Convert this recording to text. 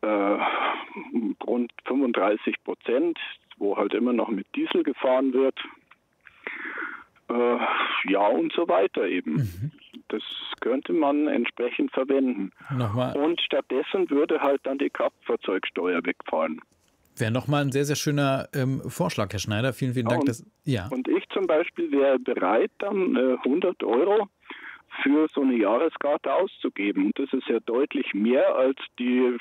rund 35%, wo halt immer noch mit Diesel gefahren wird. Ja, und so weiter eben. Mhm. Das könnte man entsprechend verwenden. Nochmal. Und stattdessen würde halt dann die Kraftfahrzeugsteuer wegfallen. Wäre nochmal ein sehr, sehr schöner Vorschlag, Herr Schneider. Vielen, vielen Dank. Und ich zum Beispiel wäre bereit, dann 100 € für so eine Jahreskarte auszugeben. Und das ist ja deutlich mehr als die